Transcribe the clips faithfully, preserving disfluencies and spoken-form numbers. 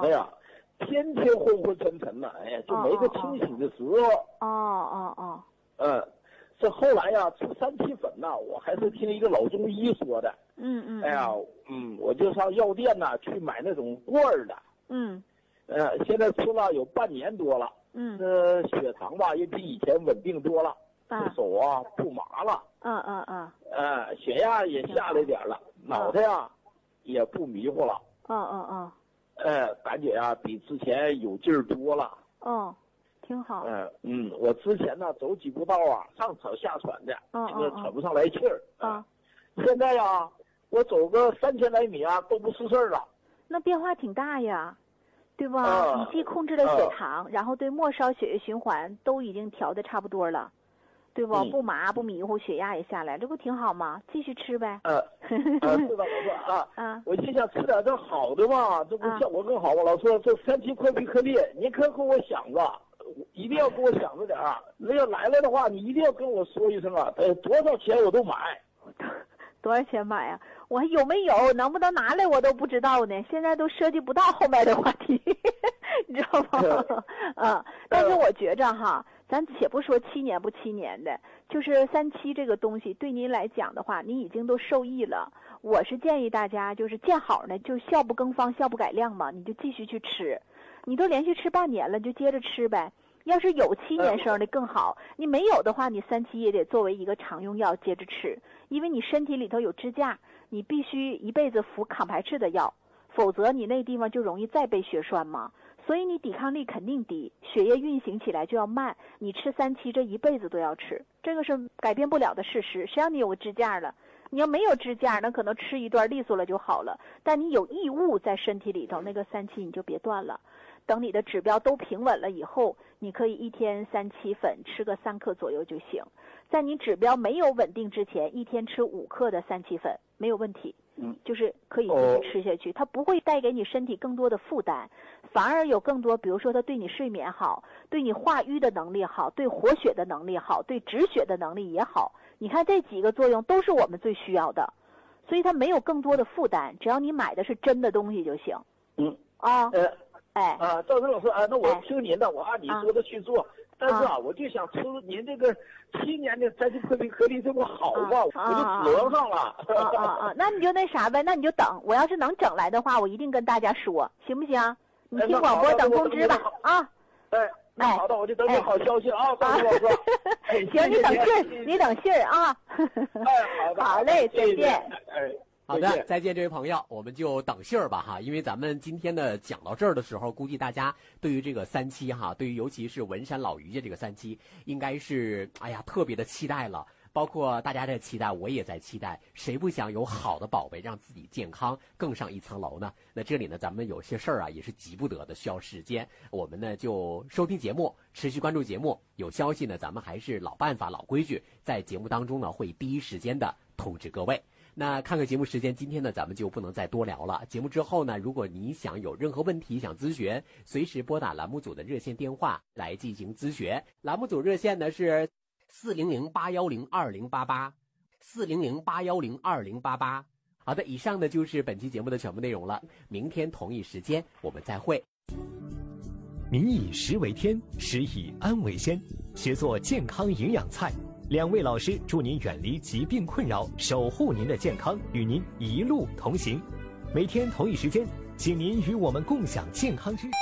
子呀，天天昏昏沉沉的，哎呀，就没个清醒的时候。 哦哦哦。 嗯，这后来呀，吃三七粉呐，我还是听一个老中医说的。 嗯嗯。 哎呀，嗯，我就上药店呐去买那种罐儿的。 嗯。 呃，现在吃了有半年多了。 嗯。 这血糖吧也比以前稳定多了， 啊、 手啊不麻了。 嗯嗯嗯。 呃，血压也下来点了，脑袋呀、啊、也不迷糊了。 嗯嗯嗯。 呃，感觉啊比之前有劲儿多了。 哦，挺好。 嗯、呃、嗯，我之前呢走几步道啊，上喘下喘的， 嗯这个喘不上来气儿。 啊、 嗯。现在呀，我走个三千来米啊都不是事儿了。 那变化挺大呀，对吧？ 啊、 你既控制了血糖，啊、然后对末梢血液循环都已经调的差不多了。对不？ 嗯、 不麻不迷糊，血压也下来，这不挺好吗？继续吃呗。 呃，呃，是的，老师啊， 啊， 我就想吃点这好的嘛，这不效果更好吗？老师，这三七快必克力，您可跟我想着，一定要跟我想着点儿。那要来了的话，你一定要跟我说一声啊，呃，多少钱我都买。 多少钱买呀、啊？我有没有，能不能拿来我都不知道呢。现在都涉及不到后面的话题，你知道吗？啊，但是我觉着哈。咱且不说七年不七年的，就是三七这个东西对您来讲的话，你已经都受益了。我是建议大家就是见好呢，就笑不更方，笑不改量嘛，你就继续去吃。你都连续吃半年了，就接着吃呗。要是有七年生的更好，你没有的话，你三七也得作为一个常用药接着吃，因为你身体里头有支架，你必须一辈子服抗排斥的药，否则你那地方就容易再被血栓嘛。所以你抵抗力肯定低，血液运行起来就要慢。你吃三七这一辈子都要吃，这个是改变不了的事实。谁让你有个支架了？你要没有支架，那可能吃一段利索了就好了。但你有异物在身体里头，那个三七你就别断了。等你的指标都平稳了以后，你可以一天三七粉吃个三克左右就行。在你指标没有稳定之前，一天吃五克的三七粉没有问题。 嗯， 就是可以继续吃下去，它不会带给你身体更多的负担，反而有更多，比如说它对你睡眠好，对你化瘀的能力好，对活血的能力好，对止血的能力也好。你看这几个作用都是我们最需要的，所以它没有更多的负担，只要你买的是真的东西就行。 嗯啊， 呃， 哎啊，赵生老师啊，那我听您的，我按你说的去做。 啊但是啊，我就想吃您这个七年的三七快必克力，这不好吗？ 啊、 我就指望上了。 啊啊啊！那你就那啥呗，那你就等。我要是能整来的话，我一定跟大家说，行不行？你听广播等通知吧。啊， 哎，那好的，我就等你好消息啊，赵老师。 行，你等信儿，你等信儿啊。 哎，好的， 好嘞，再见。 哎。 好的，再见，这位朋友，我们就等信儿吧哈，因为咱们今天的讲到这儿的时候，估计大家对于这个三七哈，对于尤其是文山老于家这个三七，应该是哎呀特别的期待了。包括大家在期待，我也在期待，谁不想有好的宝贝，让自己健康更上一层楼呢？那这里呢，咱们有些事儿啊，也是急不得的，需要时间。我们呢就收听节目，持续关注节目，有消息呢，咱们还是老办法、老规矩，在节目当中呢会第一时间的通知各位。那看看节目时间，今天呢咱们就不能再多聊了。节目之后呢，如果你想有任何问题想咨询，随时拨打栏目组的热线电话来进行咨询。栏目组热线呢是四零零八幺零二零八八，四零零八幺零二零八八。好的，以上呢就是本期节目的全部内容了。明天同一时间我们再会。 民以食为天，食以安为先，学做健康营养菜。两位老师祝您远离疾病困扰，守护您的健康，与您一路同行。每天同一时间，请您与我们共享健康知识。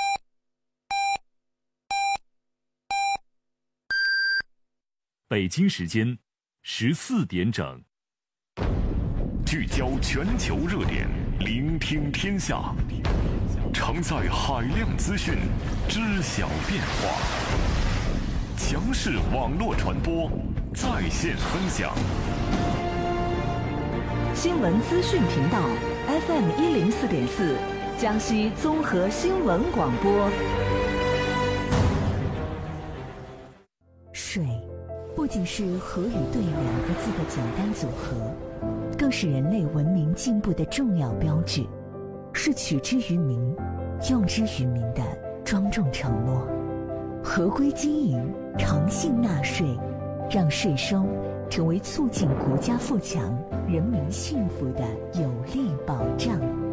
北京时间十四点整，聚焦全球热点，聆听天下，承载海量资讯，知晓变化。强势网络传播，在线分享。 新闻资讯频道 F M 一零四点四，江西综合新闻广播。水不仅是河与对两个字的简单组合，更是人类文明进步的重要标志，是取之于民、用之于民的庄重承诺。合规经营，诚信纳税，让税收成为促进国家富强、人民幸福的有力保障。